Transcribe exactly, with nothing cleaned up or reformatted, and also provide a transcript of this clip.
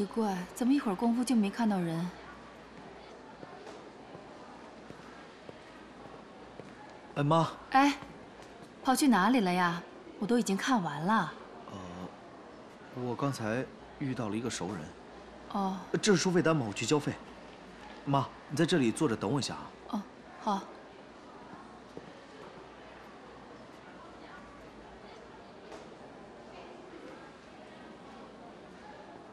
奇怪，怎么一会儿功夫就没看到人？ 哎，妈。 哎，跑去哪里了呀？我都已经看完了。 呃，我刚才遇到了一个熟人。 哦， 这是收费单吗？我去交费。妈，你在这里坐着等我一下啊。 哦，好。